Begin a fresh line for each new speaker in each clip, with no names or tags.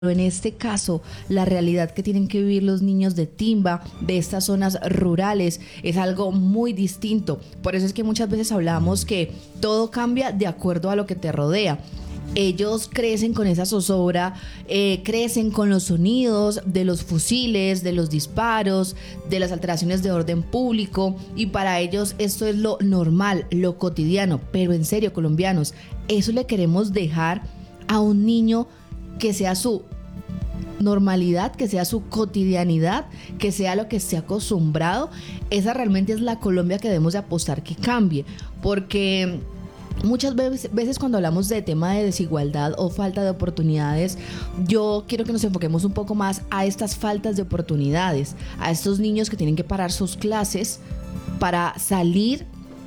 en este caso, la realidad que tienen que vivir los niños de Timba, de estas zonas rurales, es algo muy distinto. Por eso es que muchas veces hablamos que todo cambia de acuerdo a lo que te rodea. Ellos crecen con esa zozobra, crecen con los sonidos de los fusiles, de los disparos, de las alteraciones de orden público, y para ellos esto es lo normal, lo cotidiano. Pero en serio, colombianos, eso le queremos dejar a un niño, que sea su normalidad, que sea su cotidianidad, que sea lo que esté acostumbrado. Esa realmente es la Colombia que debemos de apostar que cambie, porque muchas veces cuando hablamos de tema de desigualdad o falta de oportunidades, yo quiero que nos enfoquemos un poco más a estas faltas de oportunidades, a estos niños que tienen que parar sus clases para salir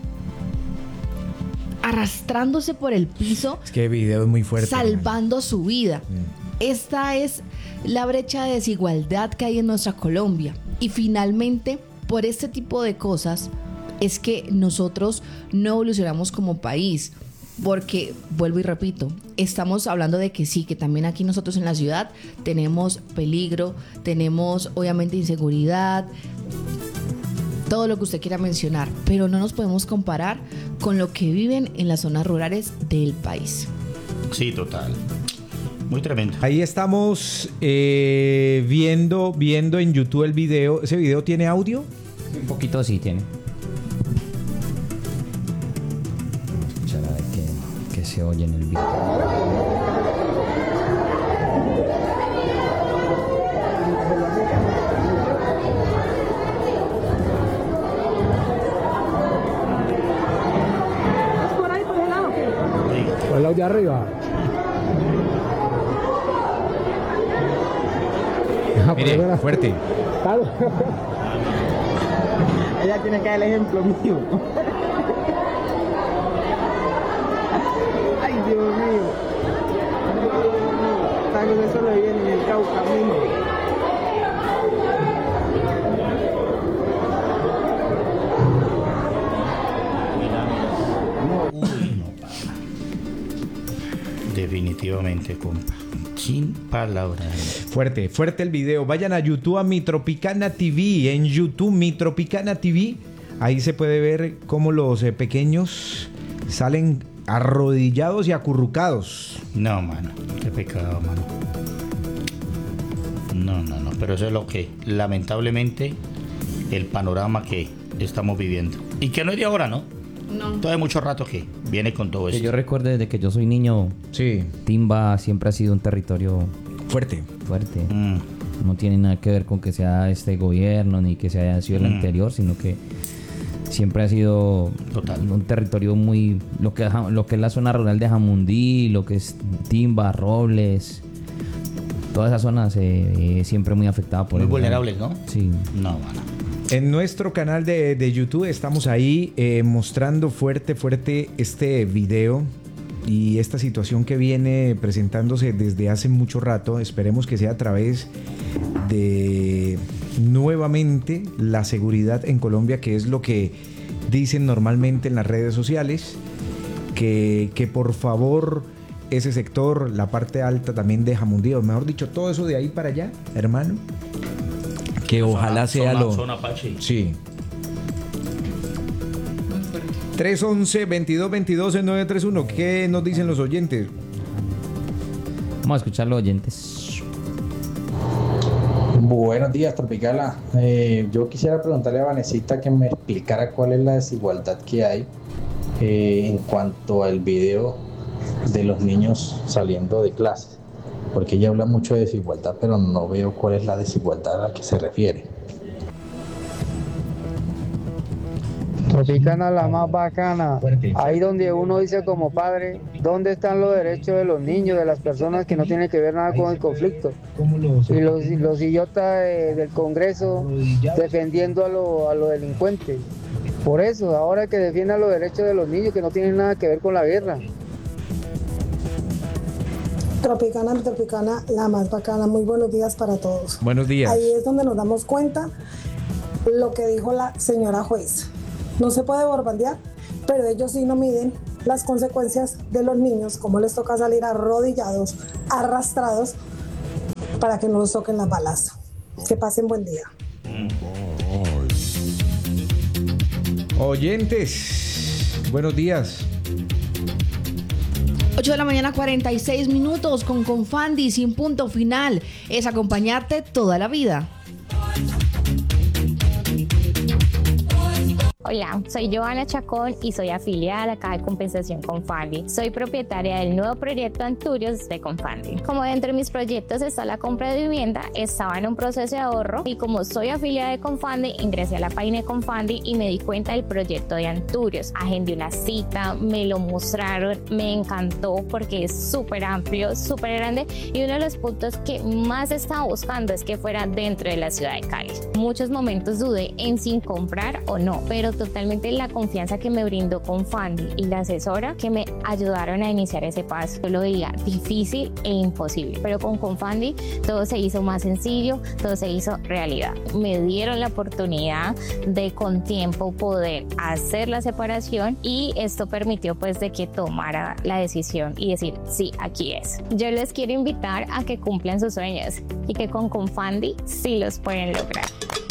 arrastrándose por el piso.
Es que el video es muy fuerte.
Salvando su vida. Esta es la brecha de desigualdad que hay en nuestra Colombia. Y finalmente, por este tipo de cosas, es que nosotros no evolucionamos como país. Porque, vuelvo y repito, estamos hablando de que sí, que también aquí nosotros en la ciudad tenemos peligro, tenemos obviamente inseguridad, todo lo que usted quiera mencionar, pero no nos podemos comparar con lo que viven en las zonas rurales del país.
Sí, total. Muy tremendo.
Ahí estamos viendo en YouTube el video. ¿Ese video tiene audio?
Un poquito sí tiene. Escuchar a ver qué se oye en el video.
Por el lado de arriba.
Mire, fuerte.
Claro. Ella tiene que dar el ejemplo mío. Ay, Dios mío. Tal vez eso le viene en el Cauca mismo.
Definitivamente, compa. Sin palabras.
Fuerte el video. Vayan a YouTube, a Mi Tropicana TV. En YouTube, Mi Tropicana TV. Ahí se puede ver cómo los pequeños salen arrodillados y acurrucados.
No, mano. Qué pecado, mano. No. Pero eso es lo que, lamentablemente, el panorama que estamos viviendo. Y que no es de ahora, ¿no?
No.
Todo de mucho rato que viene con todo esto.
Que yo recuerde desde que yo soy niño,
Sí.
Timba siempre ha sido un territorio
Fuerte.
fuerte. No tiene nada que ver con que sea este gobierno ni que se haya sido el anterior, sino que siempre ha sido
Total.
un territorio muy... Lo que es la zona rural de Jamundí, lo que es Timba, Robles, toda esa zona siempre muy afectada por
Muy
el...
vulnerables, ¿no?
Sí.
No, mano.
En nuestro canal de YouTube estamos ahí mostrando fuerte este video y esta situación que viene presentándose desde hace mucho rato. Esperemos que sea a través de nuevamente la seguridad en Colombia, que es lo que dicen normalmente en las redes sociales, que por favor ese sector, la parte alta también de Jamundí, o mejor dicho, todo eso de ahí para allá, hermano, que ojalá sea lo...
Zona Apache.
Sí. 311-2222-931. ¿Qué nos dicen los oyentes?
Vamos a escuchar los oyentes.
Buenos días, Tropicala. Yo quisiera preguntarle a Vanesita que me explicara cuál es la desigualdad que hay en cuanto al video de los niños saliendo de clase. Porque ella habla mucho de desigualdad, pero no veo cuál es la desigualdad a la que se refiere.
Tropicana la más bacana. Ahí donde uno dice como padre, ¿dónde están los derechos de los niños, de las personas que no tienen que ver nada con el conflicto? Y los idiotas del Congreso defendiendo a los delincuentes. Por eso, ahora que defiendan los derechos de los niños que no tienen nada que ver con la guerra.
Tropicana, la más bacana. Muy buenos días para todos.
Buenos días.
Ahí es donde nos damos cuenta lo que dijo la señora juez. No se puede borbandear, pero ellos sí no miden las consecuencias de los niños, cómo les toca salir arrodillados, arrastrados para que no los toquen las balas. Que pasen buen día.
Oyentes, buenos días.
8 de la mañana, 46 minutos con Confandi, sin punto final. Es acompañarte toda la vida.
Hola, soy Joana Chacón y soy afiliada a la Caja de Compensación Confandi. Soy propietaria del nuevo proyecto Anturios de Confandi. Como dentro de mis proyectos está la compra de vivienda, estaba en un proceso de ahorro y como soy afiliada de Confandi, ingresé a la página de Confandi y me di cuenta del proyecto de Anturios. Agendé una cita, me lo mostraron, me encantó porque es súper amplio, súper grande y uno de los puntos que más estaba buscando es que fuera dentro de la ciudad de Cali. Muchos momentos dudé en si comprar o no, pero totalmente la confianza que me brindó Confandi y la asesora que me ayudaron a iniciar ese paso. Yo lo veía difícil e imposible, pero con Confandi todo se hizo más sencillo, todo se hizo realidad. Me dieron la oportunidad de con tiempo poder hacer la separación y esto permitió pues de que tomara la decisión y decir sí, aquí es. Yo les quiero invitar a que cumplan sus sueños y que con Confandi sí los pueden lograr.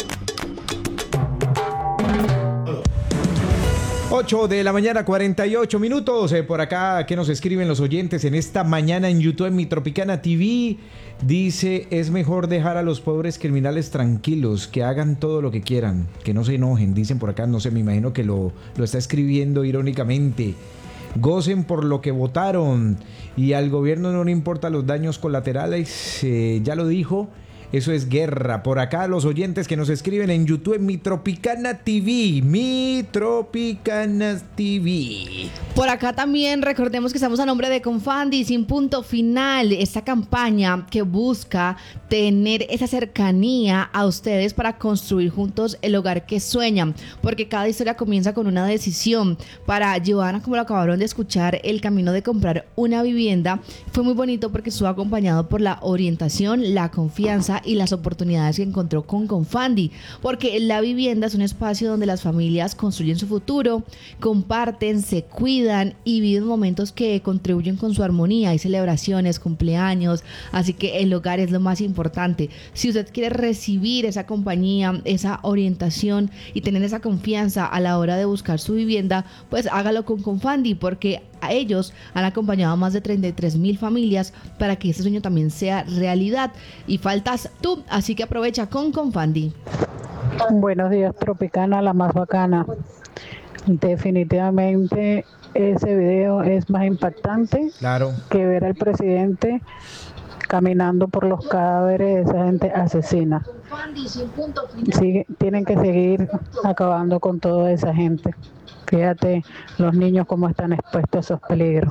8 de la mañana, 48 minutos. Por acá, ¿qué nos escriben los oyentes en esta mañana en YouTube, en Mi Tropicana TV? Dice, es mejor dejar a los pobres criminales tranquilos, que hagan todo lo que quieran, que no se enojen. Dicen por acá, no sé, me imagino que lo está escribiendo irónicamente. Gocen por lo que votaron y al gobierno no le importan los daños colaterales. Ya lo dijo. Eso es guerra. Por acá los oyentes que nos escriben en YouTube, en Mi Tropicana TV. Mi Tropicana TV.
Por acá también recordemos que estamos a nombre de Confandi, sin punto final. Esta campaña que busca tener esa cercanía a ustedes para construir juntos el hogar que sueñan. Porque cada historia comienza con una decisión. Para Joana, como lo acabaron de escuchar, el camino de comprar una vivienda fue muy bonito porque estuvo acompañado por la orientación, la confianza y las oportunidades que encontró con Confandi, porque la vivienda es un espacio donde las familias construyen su futuro, comparten, se cuidan y viven momentos que contribuyen con su armonía. Hay celebraciones, cumpleaños, así que el hogar es lo más importante. Si usted quiere recibir esa compañía, esa orientación y tener esa confianza a la hora de buscar su vivienda, pues hágalo con Confandi, porque a ellos han acompañado a más de 33,000 familias para que este sueño también sea realidad. Y faltas tú, así que aprovecha con Confandi.
Buenos días, Tropicana, la más bacana. Definitivamente ese video es más impactante que ver al presidente caminando por los cadáveres de esa gente asesina. Sí, tienen que seguir acabando con toda esa gente. Fíjate los niños cómo están expuestos a esos peligros.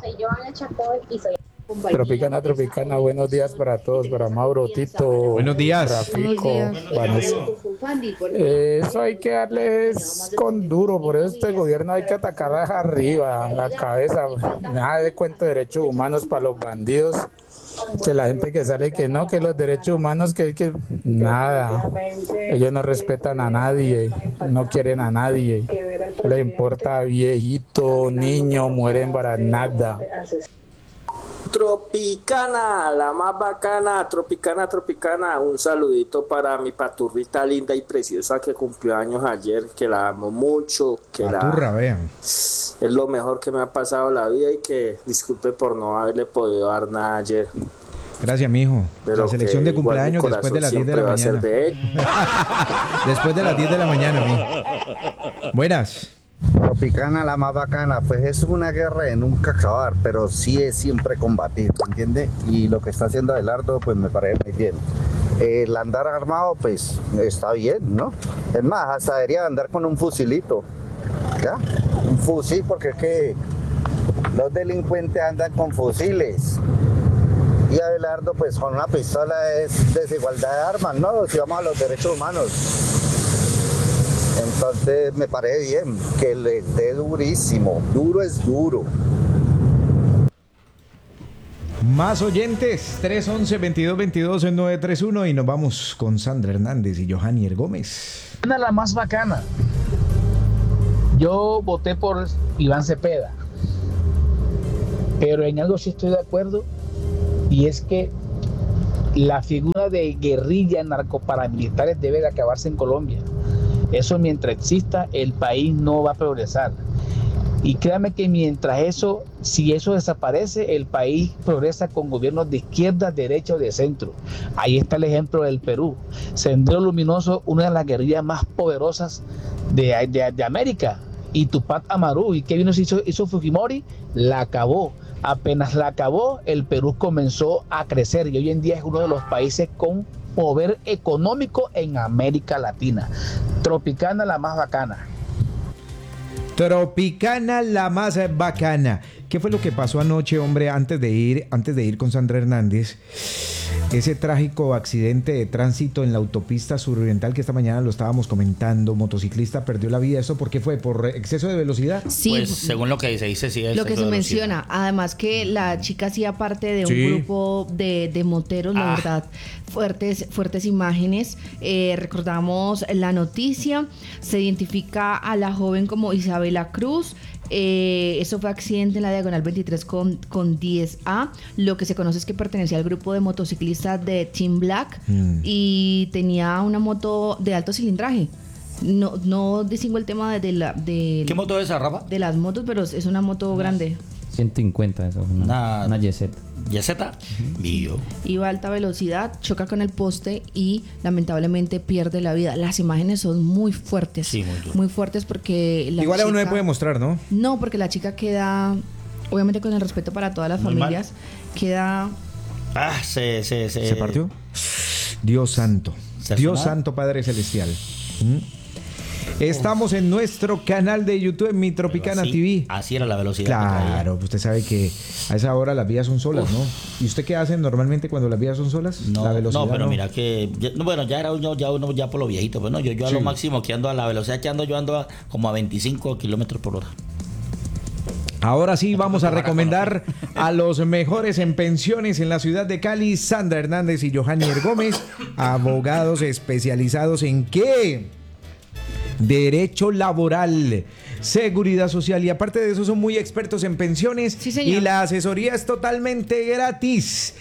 Tropicana, buenos días para todos, para Mauro, Tito,
buenos días,
Rafico, Vanessa. Eso hay que darles con duro, por eso este gobierno hay que atacarlas arriba, la cabeza, nada de cuento de derechos humanos para los bandidos, que la gente que sale que no, que los derechos humanos, que nada, ellos no respetan a nadie, no quieren a nadie, les importa viejito, niño, mueren para nada.
Tropicana, la más bacana, Tropicana, un saludito para mi paturrita linda y preciosa que cumplió años ayer, que la amo mucho, que
vean.
Es lo mejor que me ha pasado la vida y que disculpe por no haberle podido dar nada ayer.
Gracias, mijo.
Pero
la selección de cumpleaños después de las 10 de la mañana. Después de las 10 de la mañana, mijo. Buenas.
Tropicana, la más bacana, pues es una guerra de nunca acabar, pero sí es siempre combatir, ¿entiendes? Y lo que está haciendo Abelardo, pues me parece muy bien. El andar armado, pues está bien, ¿no? Es más, hasta debería andar con un fusilito, ¿ya? Un fusil, porque es que los delincuentes andan con fusiles. Y Abelardo, pues con una pistola es desigualdad de armas, ¿no? Si vamos a los derechos humanos. Entonces me parece bien que le dé durísimo, duro es duro.
Más oyentes, 311-2222-931 y nos vamos con Sandra Hernández y Johanier Gómez.
La más bacana. Yo voté por Iván Cepeda, pero en algo sí estoy de acuerdo y es que la figura de guerrilla narcoparamilitares debe de acabarse en Colombia. Eso mientras exista, el país no va a progresar. Y créanme que si eso desaparece, el país progresa con gobiernos de izquierda, derecha o de centro. Ahí está el ejemplo del Perú. Sendero Luminoso, una de las guerrillas más poderosas de América. Y Tupac Amaru. ¿Y qué vino hizo Fujimori? La acabó. Apenas la acabó, el Perú comenzó a crecer y hoy en día es uno de los países con poder económico en América Latina. Tropicana, la más bacana.
Tropicana, la más bacana. ¿Qué fue lo que pasó anoche, hombre, antes de ir con Sandra Hernández? Ese trágico accidente de tránsito en la autopista suroriental que esta mañana lo estábamos comentando, motociclista perdió la vida. ¿Eso por qué fue? ¿Por exceso de velocidad?
Sí.
Pues según lo que se dice, sí es
lo que se
velocidad.
menciona. Además que la chica hacía parte de un grupo de moteros, la verdad, fuertes imágenes. Recordamos la noticia, se identifica a la joven como Isabela Cruz. Eso fue accidente en la diagonal 23 con 10A. Lo que se conoce es que pertenecía al grupo de motociclistas de Team Black y tenía una moto de alto cilindraje. No distingo el tema de
¿Qué moto es esa, Rafa?
De las motos, pero es una moto grande.
150, eso, una YZ.
¿YZ? Mío.
Iba a alta velocidad, choca con el poste y lamentablemente pierde la vida. Las imágenes son muy fuertes. Sí, muy fuertes porque la
igual
chica,
a uno no puede mostrar, ¿no?
No, porque la chica queda, obviamente con el respeto para todas las muy familias, queda...
¿Se
partió? Dios santo. Dios santo, Padre Celestial. Estamos en nuestro canal de YouTube, en Mi Tropicana TV.
Así era la velocidad.
Claro, usted sabe que a esa hora las vías son solas, ¿no? ¿Y usted qué hace normalmente cuando las vías son solas?
No,
la velocidad,
no, pero mira que... ya era uno ya por lo viejito. Pues no, yo a lo máximo que ando a la velocidad que ando, yo ando como a 25 kilómetros por hora.
Ahora sí, vamos a recomendar a los mejores en pensiones en la ciudad de Cali, Sandra Hernández y Johanier Gómez, abogados especializados en ¿qué? Derecho laboral, seguridad social y aparte de eso son muy expertos en pensiones.
Sí, señor.
Y la asesoría es totalmente gratis,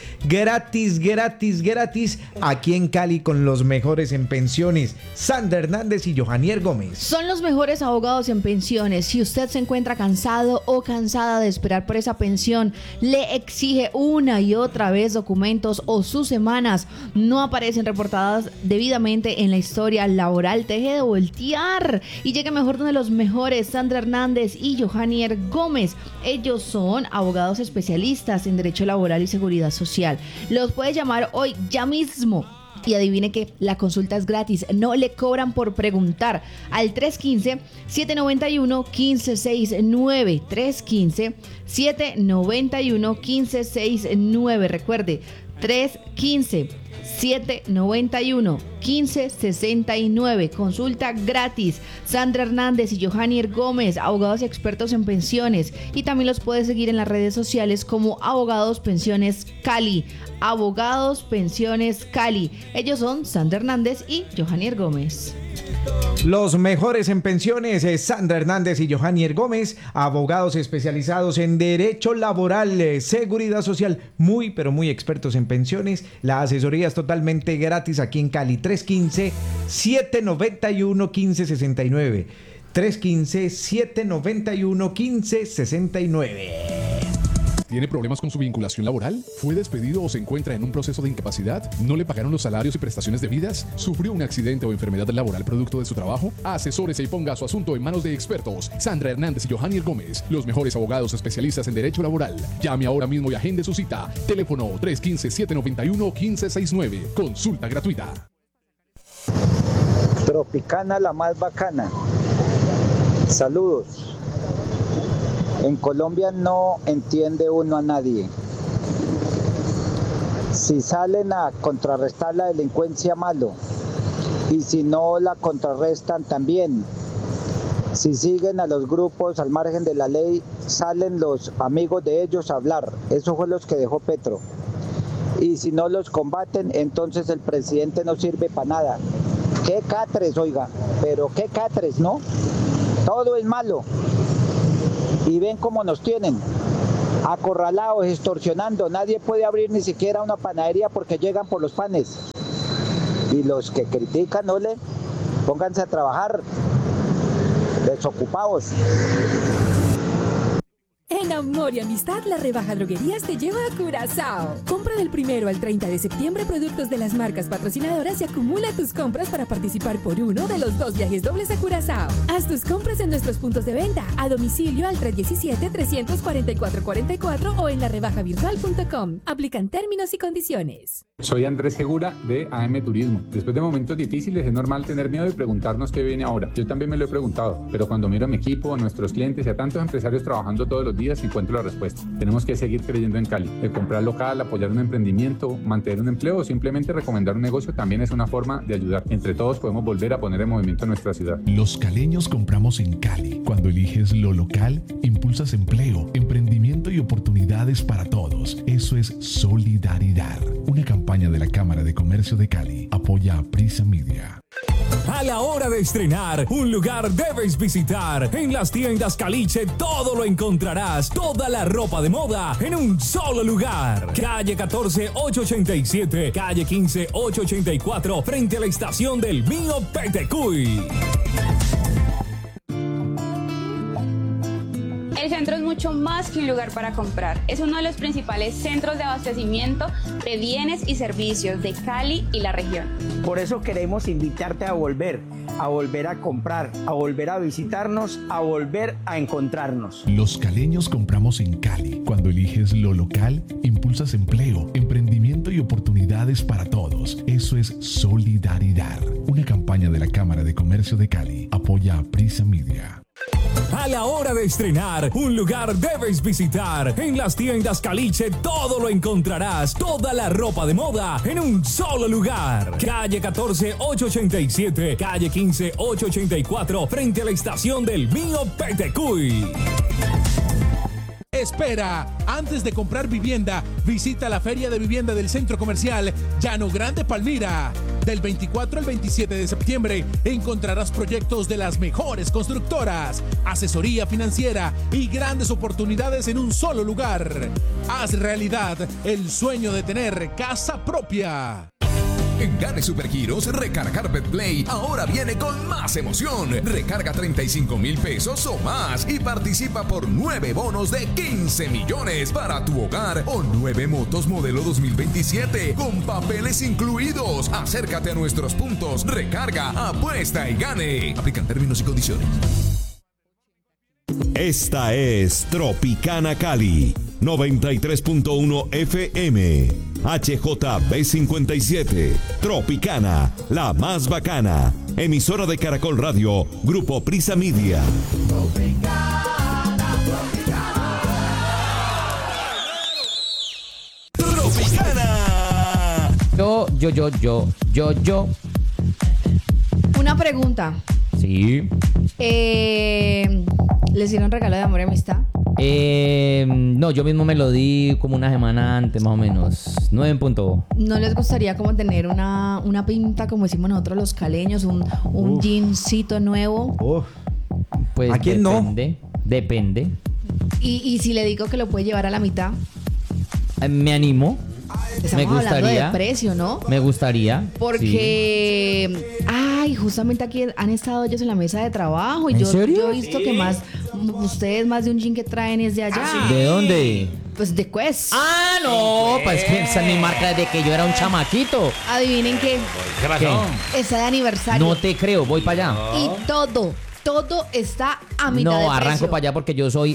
aquí en Cali con los mejores en pensiones, Sandra Hernández y Johanier Gómez.
Son los mejores abogados en pensiones. Si usted se encuentra cansado o cansada de esperar por esa pensión, le exige una y otra vez documentos o sus semanas no aparecen reportadas debidamente en la historia laboral, deje de voltear y llegue mejor donde los mejores, Sandra Hernández y Johanier Gómez. Ellos son abogados especialistas en derecho laboral y seguridad social. Los puede llamar hoy, ya mismo. Y adivine que la consulta es gratis, no le cobran por preguntar al 315-791-1569, 315-791-1569, recuerde, 315-791-1569, consulta gratis. Sandra Hernández y Johanier Gómez, abogados expertos en pensiones, y también los puede seguir en las redes sociales como Abogados Pensiones Cali. Abogados Pensiones Cali. Ellos son Sandra Hernández y Johanier Gómez.
Los mejores en pensiones es Sandra Hernández y Johanier Gómez, abogados especializados en derecho laboral, seguridad social, muy pero muy expertos en pensiones. La asesoría es totalmente gratis aquí en Cali. 315-791-1569. 315-791-1569.
¿Tiene problemas con su vinculación laboral? ¿Fue despedido o se encuentra en un proceso de incapacidad? ¿No le pagaron los salarios y prestaciones debidas? ¿Sufrió un accidente o enfermedad laboral producto de su trabajo? Asesórese y ponga su asunto en manos de expertos. Sandra Hernández y Johanier Gómez, los mejores abogados especialistas en derecho laboral. Llame ahora mismo y agende su cita. Teléfono 315-791-1569. Consulta gratuita.
Tropicana, la más bacana. Saludos. En Colombia no entiende uno a nadie. Si salen a contrarrestar la delincuencia, malo. Y si no la contrarrestan, también. Si siguen a los grupos al margen de la ley, salen los amigos de ellos a hablar. Eso fue los que dejó Petro. Y si no los combaten, entonces el presidente no sirve para nada. ¡Qué catres, oiga! Pero qué catres, ¿no? Todo es malo. Y ven cómo nos tienen. acorralados, extorsionando. Nadie puede abrir ni siquiera una panadería porque llegan por los panes. Y los que critican, pónganse a trabajar, desocupados.
En Amor y Amistad, la rebaja droguerías te lleva a Curazao. Compra del 1 al 30 de septiembre productos de las marcas patrocinadoras y acumula tus compras para participar por uno de los 2 viajes dobles a Curazao. Haz tus compras en nuestros puntos de venta, a domicilio al 317-344-44 o en larebajavirtual.com. Aplican términos y condiciones.
Soy Andrés Segura de AM Turismo. Después de momentos difíciles es normal tener miedo y preguntarnos qué viene ahora. Yo también me lo he preguntado, pero cuando miro a mi equipo, a nuestros clientes y a tantos empresarios trabajando todos los días, encuentro la respuesta. Tenemos que seguir creyendo en Cali. El comprar local, apoyar un emprendimiento, mantener un empleo o simplemente recomendar un negocio también es una forma de ayudar. Entre todos podemos volver a poner en movimiento nuestra ciudad.
Los caleños compramos en Cali. Cuando eliges lo local, impulsas empleo, emprendimiento y oportunidades para todos. Eso es solidaridad. Una campaña de la Cámara de Comercio de Cali. Apoya a Prisa Media.
A la hora de estrenar, un lugar debes visitar. En las tiendas Caliche todo lo encontrarás. Toda la ropa de moda en un solo lugar. Calle 14 887, calle 15 884, frente a la estación del Mío Petecuy.
El centro es mucho más que un lugar para comprar. Es uno de los principales centros de abastecimiento de bienes y servicios de Cali y la región.
Por eso queremos invitarte a volver a comprar, a volver a visitarnos, a volver a encontrarnos.
Los caleños compramos en Cali. Cuando eliges lo local, impulsas empleo, emprendimiento y oportunidades para todos. Eso es solidaridad. Una campaña de la Cámara de Comercio de Cali. Apoya a Prisa Media.
A la hora de estrenar, un lugar debes visitar. En las tiendas Caliche todo lo encontrarás. Toda la ropa de moda en un solo lugar. Calle 14 887, calle 15 884, frente a la estación del Mío Petecuy.
Espera, antes de comprar vivienda, visita la Feria de Vivienda del Centro Comercial Llano Grande Palmira. Del 24 al 27 de septiembre encontrarás proyectos de las mejores constructoras, asesoría financiera y grandes oportunidades en un solo lugar. Haz realidad el sueño de tener casa propia.
En Gane Supergiros, recargar Betplay ahora viene con más emoción. Recarga 35,000 pesos o más y participa por 9 bonos de 15 millones para tu hogar o 9 motos modelo 2027 con papeles incluidos. Acércate a nuestros puntos, recarga, apuesta y gane. Aplican términos y condiciones.
Esta es Tropicana Cali, 93.1 FM. HJB57, Tropicana, la más bacana. Emisora de Caracol Radio, Grupo Prisa Media. Tropicana.
Yo.
Una pregunta.
Sí.
¿Les dieron regalo de amor y amistad?
No, yo mismo me lo di como una semana antes, más o menos. 9 en punto.
¿No les gustaría como tener una pinta, como decimos nosotros los caleños, un jeansito nuevo?
Pues
¿a quién
depende, no? Depende.
¿Y si le digo que lo puede llevar a la mitad?
Me animo.
Estamos
me gustaría,
hablando de precio, ¿no?
Me gustaría.
Porque, sí. Justamente aquí han estado ellos en la mesa de trabajo y
¿En
yo
serio?
he visto que ustedes más de un jean que traen es de allá.
¿De dónde?
Pues de Quest.
Ah, no, pues que esa es mi marca desde que yo era un chamaquito.
Adivinen qué.
¿Qué pasó?
Está de aniversario.
No te creo, voy para allá.
Y todo está a mitad de precio.
No, arranco para allá porque yo soy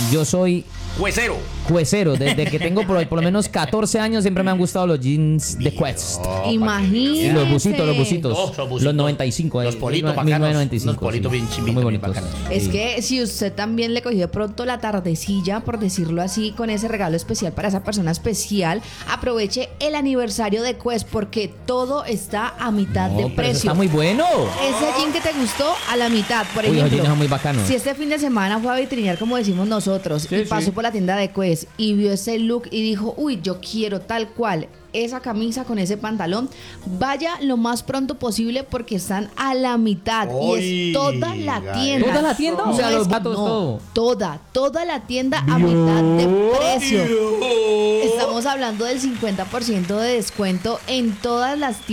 Cuecero, desde que tengo por lo menos 14 años siempre me han gustado los jeans de Quest.
Imagínate.
Y los busitos. Los 95.
Los politos bacanos.
1995.
Los politos bien chimitos,
muy bonitos.
Es que si usted también le cogió de pronto la tardecilla, por decirlo así, con ese regalo especial para esa persona especial, aproveche el aniversario de Quest porque todo está a mitad de
pero
precio.
eso está muy bueno.
Ese jean que te gustó a la mitad, por ejemplo.
Los jeans son muy bacanos.
Si este fin de semana fue a vitrinear, como decimos nosotros, y pasó por por la tienda de Quest y vio ese look y dijo, uy, yo quiero tal cual esa camisa con ese pantalón, vaya lo más pronto posible porque están a la mitad. Y es toda la tienda.
¿Toda la tienda? O sea, los vatos,
toda la tienda a mitad de precio. Estamos hablando del 50% de descuento en todas las tiendas.